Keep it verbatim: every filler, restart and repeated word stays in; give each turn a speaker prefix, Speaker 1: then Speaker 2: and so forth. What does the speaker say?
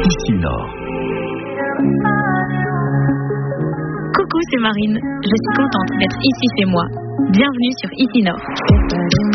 Speaker 1: Ici Nord.
Speaker 2: Coucou, c'est Marine. Je suis contente d'être ici chez moi. Bienvenue sur Ici Nord.